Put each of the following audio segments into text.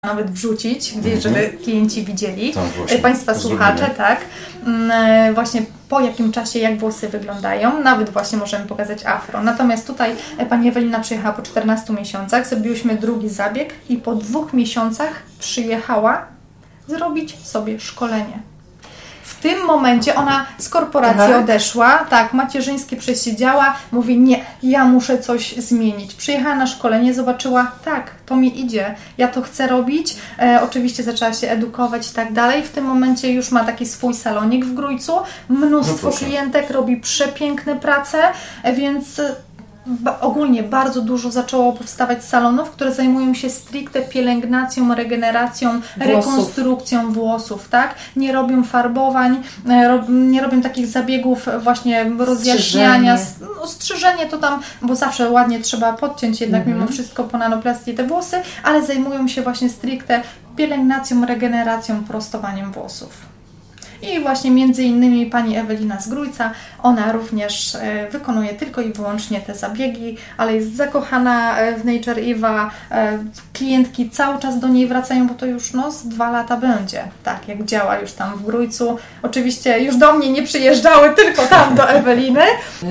nawet wrzucić gdzieś, żeby klienci widzieli. Tak, właśnie. Państwa słuchacze, tak. Właśnie po jakim czasie, jak włosy wyglądają. Nawet właśnie możemy pokazać afro. Natomiast tutaj pani Ewelina przyjechała po 14 miesiącach, zrobiłyśmy drugi zabieg i po 2 miesiącach przyjechała zrobić sobie szkolenie. W tym momencie ona z korporacji odeszła, tak, macierzyńskie przesiedziała, mówi nie, ja muszę coś zmienić. Przyjechała na szkolenie, zobaczyła, tak, to mi idzie, ja to chcę robić, oczywiście zaczęła się edukować i tak dalej. W tym momencie już ma taki swój salonik w Grójcu, mnóstwo klientek, robi przepiękne prace, więc ogólnie bardzo dużo zaczęło powstawać salonów, które zajmują się stricte pielęgnacją, regeneracją, rekonstrukcją włosów, tak? Nie robią farbowań, nie robią takich zabiegów właśnie rozjaśniania. Strzyżenie to tam, bo zawsze ładnie trzeba podciąć jednak mimo wszystko po nanoplastii te włosy, ale zajmują się właśnie stricte pielęgnacją, regeneracją, prostowaniem włosów. I właśnie między innymi pani Ewelina z Grójca, ona również wykonuje tylko i wyłącznie te zabiegi, ale jest zakochana w Nature Eva. Klientki cały czas do niej wracają, bo to już z 2 lata będzie, tak jak działa już tam w Grójcu. Oczywiście już do mnie nie przyjeżdżały, tylko tam do Eweliny.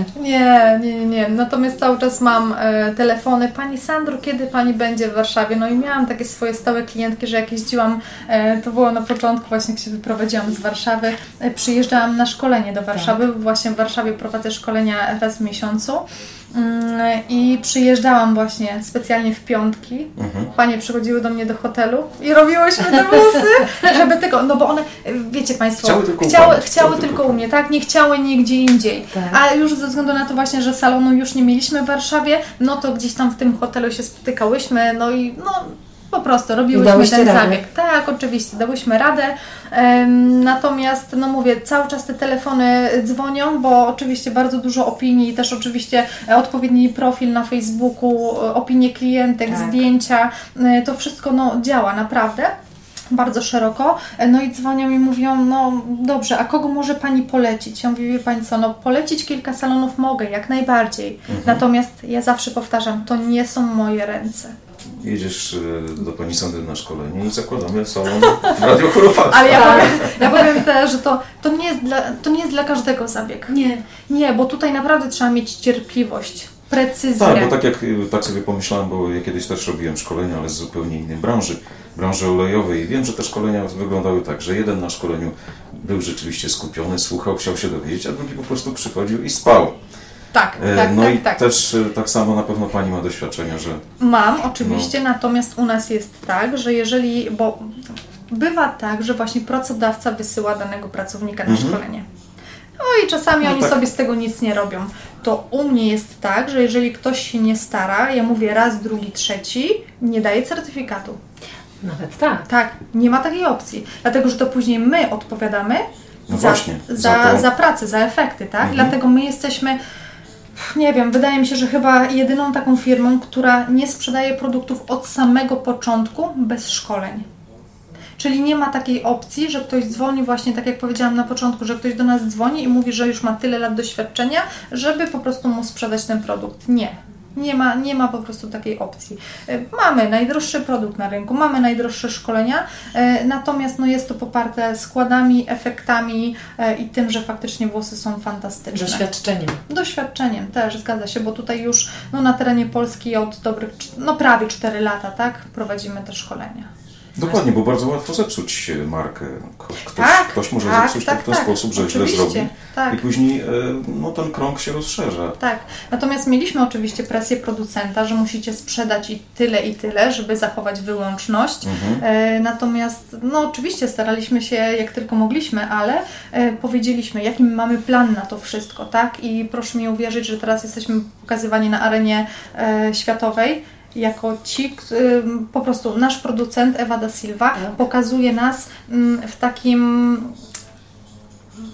Nie. Natomiast cały czas mam telefony. Pani Sandro, kiedy pani będzie w Warszawie? No i miałam takie swoje stałe klientki, że jak jeździłam, to było na początku właśnie, jak się wyprowadziłam z Warszawy, przyjeżdżałam na szkolenie do Warszawy. Tak. Właśnie w Warszawie prowadzę szkolenia raz w miesiącu i przyjeżdżałam właśnie specjalnie w piątki. Panie przychodziły do mnie do hotelu i robiłyśmy te włosy, żeby tylko, no bo one, wiecie Państwo, chciały tylko u mnie, tak? Nie chciały nigdzie indziej. Tak. A już ze względu na to właśnie, że salonu już nie mieliśmy w Warszawie, no to gdzieś tam w tym hotelu się spotykałyśmy, no i po prostu robiłyśmy ten zabieg. Tak, oczywiście, dałyśmy radę. Natomiast, mówię, cały czas te telefony dzwonią, bo oczywiście bardzo dużo opinii i też oczywiście odpowiedni profil na Facebooku, opinie klientek, zdjęcia, to wszystko działa naprawdę bardzo szeroko. No i dzwonią i mówią, dobrze, a kogo może Pani polecić? Ja mówię, wie Pani co, polecić kilka salonów mogę, jak najbardziej. Natomiast ja zawsze powtarzam, to nie są moje ręce. Jedziesz do pani Sandry na szkolenie i zakładamy salon w Radio Chorowactwa. Ale ja powiem też, że to nie jest dla każdego zabieg. Nie, bo tutaj naprawdę trzeba mieć cierpliwość, precyzję. Tak, bo tak sobie pomyślałem, bo ja kiedyś też robiłem szkolenia, ale z zupełnie innej branży olejowej. I wiem, że te szkolenia wyglądały tak, że jeden na szkoleniu był rzeczywiście skupiony, słuchał, chciał się dowiedzieć, a drugi po prostu przychodził i spał. Tak. Też tak samo na pewno Pani ma doświadczenia, że... Mam, oczywiście, natomiast u nas jest tak, że bo bywa tak, że właśnie pracodawca wysyła danego pracownika na szkolenie. No i czasami oni sobie z tego nic nie robią. To u mnie jest tak, że jeżeli ktoś się nie stara, ja mówię raz, drugi, trzeci, nie daje certyfikatu. Nawet tak. Tak, nie ma takiej opcji. Dlatego, że to później my odpowiadamy za pracę, za efekty, tak? Dlatego my jesteśmy... Nie wiem, wydaje mi się, że chyba jedyną taką firmą, która nie sprzedaje produktów od samego początku bez szkoleń. Czyli nie ma takiej opcji, że ktoś dzwoni właśnie, tak jak powiedziałam na początku, że ktoś do nas dzwoni i mówi, że już ma tyle lat doświadczenia, żeby po prostu mu sprzedać ten produkt. Nie ma po prostu takiej opcji. Mamy najdroższy produkt na rynku, mamy najdroższe szkolenia, natomiast jest to poparte składami, efektami i tym, że faktycznie włosy są fantastyczne. Doświadczeniem też, zgadza się, bo tutaj już na terenie Polski od dobrych, prawie 4 lata, tak, prowadzimy te szkolenia. Dokładnie, bo bardzo łatwo zepsuć markę. Ktoś może zepsuć w ten sposób, że źle zrobi i później ten krąg się rozszerza. Tak, natomiast mieliśmy oczywiście presję producenta, że musicie sprzedać i tyle, żeby zachować wyłączność. Natomiast oczywiście staraliśmy się jak tylko mogliśmy, ale powiedzieliśmy, jaki mamy plan na to wszystko, tak? I proszę mi uwierzyć, że teraz jesteśmy pokazywani na arenie światowej, jako po prostu nasz producent Ewa da Silva pokazuje nas w takim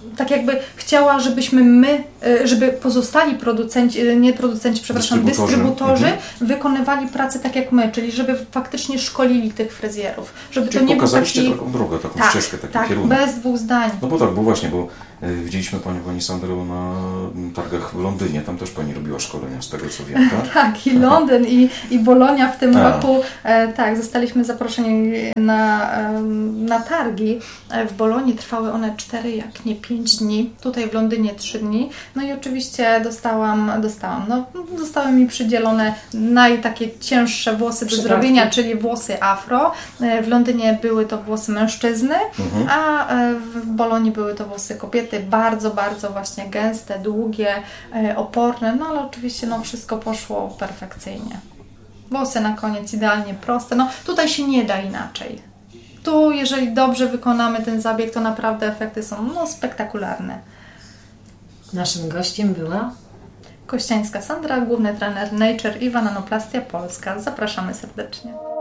tak jakby chciała, żebyśmy my, żeby pozostali dystrybutorzy wykonywali pracę tak jak my, czyli żeby faktycznie szkolili tych fryzjerów. Żeby Czyli to nie pokazaliście był taki... taką drogę, taką tak, ścieżkę, taki tak, kierunek. bez dwóch zdań. No bo tak, bo właśnie, bo widzieliśmy Pani Sandro na targach w Londynie, tam też Pani robiła szkolenia, z tego co wiem, tak? Tak, i Londyn, i Bolonia w tym roku. Tak, zostaliśmy zaproszeni na targi. W Bolonii trwały one 4, jak nie 5 dni. Tutaj w Londynie 3 dni. No i oczywiście zostały mi przydzielone takie cięższe włosy do zrobienia, czyli włosy afro. W Londynie były to włosy mężczyzny, a w Bolonii były to włosy kobiety. Bardzo, bardzo właśnie gęste, długie, oporne, no ale oczywiście wszystko poszło perfekcyjnie. Włosy na koniec idealnie proste. No tutaj się nie da inaczej. Tu, jeżeli dobrze wykonamy ten zabieg, to naprawdę efekty są spektakularne. Naszym gościem była Kościańska Sandra, główny trener Nature i Wananoplastia Polska. Zapraszamy serdecznie.